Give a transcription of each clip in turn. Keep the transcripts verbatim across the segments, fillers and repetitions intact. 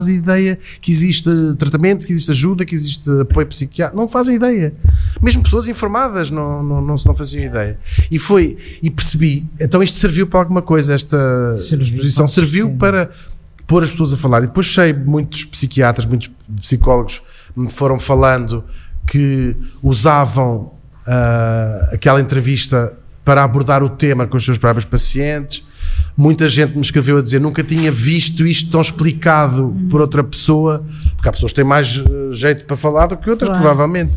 ideia que existe tratamento, que existe ajuda, que existe apoio psiquiátrico, não fazem ideia. Mesmo pessoas informadas não, não, não, não faziam ideia. E foi, e percebi, então isto serviu para alguma coisa, esta serviu exposição serviu para pôr as pessoas a falar. E depois sei, muitos psiquiatras, muitos psicólogos me foram falando que usavam uh, aquela entrevista para abordar o tema com os seus próprios pacientes. Muita gente me escreveu a dizer nunca tinha visto isto tão explicado hum. por outra pessoa, porque há pessoas que têm mais jeito para falar do que outras, claro. Provavelmente.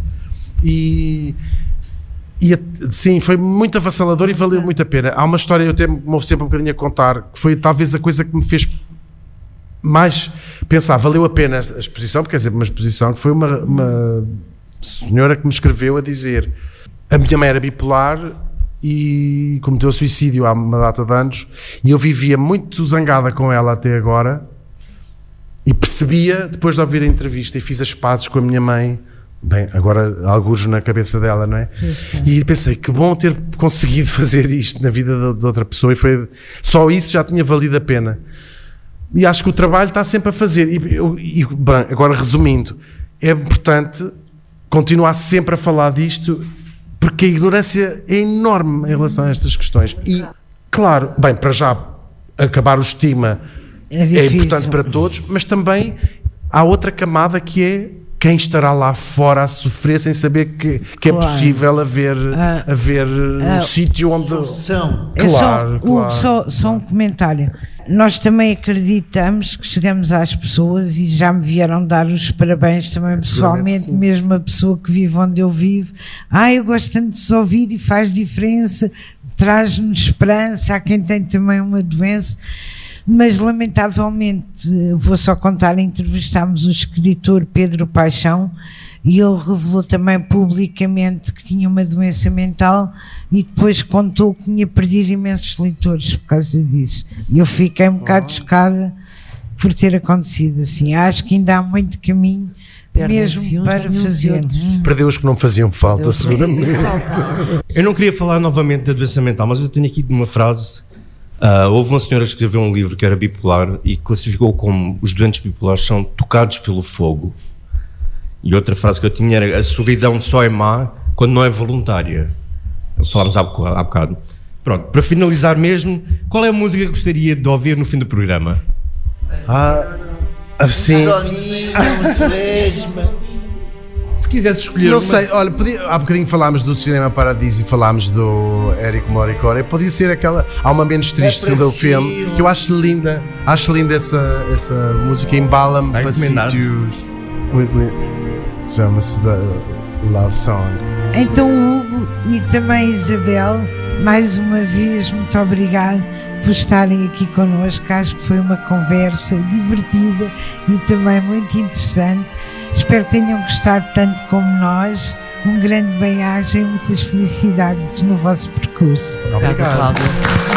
E, e sim, foi muito avassalador e valeu muito a pena. Há uma história, eu até me movo sempre um bocadinho a contar, que foi talvez a coisa que me fez mais pensar, valeu a pena a exposição, porque quer dizer, uma exposição que foi uma, uma senhora que me escreveu a dizer a minha mãe era bipolar e cometeu suicídio há uma data de anos e eu vivia muito zangada com ela até agora e percebia, depois de ouvir a entrevista, e fiz as pazes com a minha mãe, bem, agora algures na cabeça dela, não é? Isso. E pensei, que bom ter conseguido fazer isto na vida de, de outra pessoa, e foi, só isso já tinha valido a pena. E acho que o trabalho está sempre a fazer, e, e bem, agora resumindo, é importante continuar sempre a falar disto, porque a ignorância é enorme em relação a estas questões. E, claro, bem, para já acabar o estigma é, é importante para todos, mas também há outra camada que é quem estará lá fora a sofrer sem saber que, que claro. É possível haver, ah, haver ah, um sítio onde... São. Claro, só, claro. Só, só um comentário. Nós também acreditamos que chegamos às pessoas e já me vieram dar os parabéns também pessoalmente, mesmo a pessoa que vive onde eu vivo. Ah, eu gosto tanto de se ouvir e faz diferença, traz-nos esperança a quem tem também uma doença. Mas lamentavelmente, vou só contar, entrevistámos o escritor Pedro Paixão e ele revelou também publicamente que tinha uma doença mental e depois contou que tinha perdido imensos leitores por causa disso. E eu fiquei um bocado chocada por ter acontecido assim. Acho que ainda há muito caminho mesmo para fazer. Perdeu os que não faziam falta, seguramente. Eu não queria falar novamente da doença mental, mas eu tenho aqui uma frase. Uh, houve uma senhora que escreveu um livro que era bipolar e classificou como os doentes bipolares são tocados pelo fogo. E outra frase que eu tinha era: a solidão só é má quando não é voluntária. Falámos há, há bocado. Pronto, para finalizar mesmo, qual é a música que gostaria de ouvir no fim do programa? Ah, assim. Se quisesse escolher. Não uma... sei, olha, podia, há bocadinho falámos do Cinema Paradiso e falámos do Ennio Morricone. Podia ser aquela Alma Menos Triste é do filme, que eu acho linda. Acho linda essa, essa música, embala-me para sítios. Chama-se The Love Song. Então, Hugo e também Isabel, mais uma vez, muito obrigado por estarem aqui connosco. Acho que foi uma conversa divertida e também muito interessante. Espero que tenham gostado tanto como nós. Um grande bem-aja e muitas felicidades no vosso percurso. Obrigado.